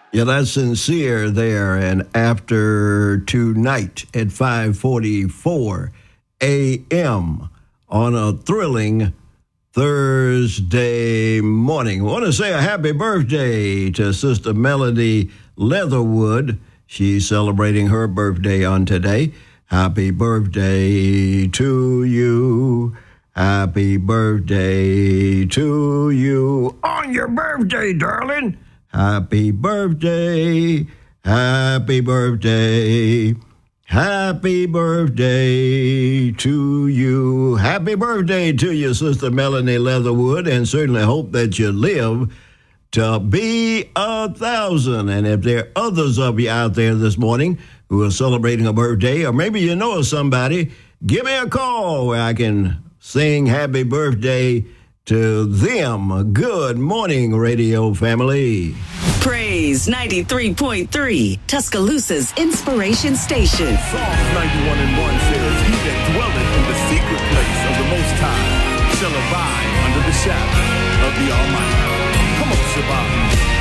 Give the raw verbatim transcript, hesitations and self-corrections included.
Yeah, that's sincere there. And after tonight at five forty-four a.m. on a thrilling Thursday morning. I want to say a happy birthday to Sister Melody Leatherwood. She's celebrating her birthday on today. Happy birthday to you. Happy birthday to you. On your birthday, darling. Happy birthday. Happy birthday. Happy birthday to you. Happy birthday to you, Sister Melanie Leatherwood, and certainly hope that you live to be a thousand. And if there are others of you out there this morning who are celebrating a birthday, or maybe you know somebody, give me a call where I can sing happy birthday to them. Good morning, radio family. Praise ninety-three point three, Tuscaloosa's inspiration station. Psalms ninety-one and one says, "He that dwelleth in the secret place of the Most High shall abide under the shadow of the Almighty." Come on, Shabbat.